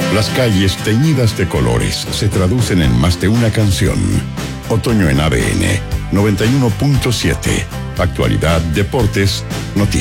Las calles teñidas de colores se traducen en más de una canción. Otoño en ADN 91.7. Actualidad, deportes, noticias.